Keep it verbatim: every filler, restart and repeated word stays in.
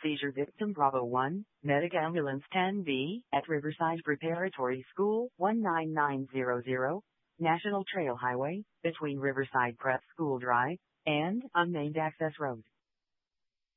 Seizure victim Bravo one, Medic Ambulance ten B, at Riverside Preparatory School, one nine nine zero zero, National Trail Highway, between Riverside Prep School Drive and Unnamed Access Road.